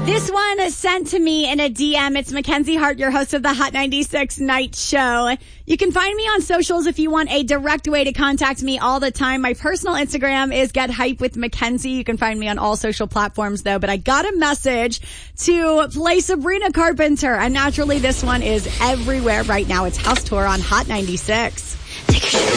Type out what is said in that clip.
This one is sent to me in a DM. It's Mackenzie Hart, your host of the Hot 96 Night Show. You can find me on socials if you want a direct way to contact me all the time. My personal Instagram is Get Hype with Mackenzie. You can find me on all social platforms though, but I got a message to play Sabrina Carpenter, and naturally this one is everywhere right now. It's House Tour on Hot 96.